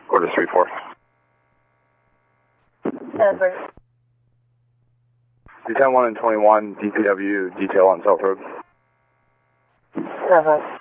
Order 3-4. D10-1 and 21, DPW, detail on South Road. 7.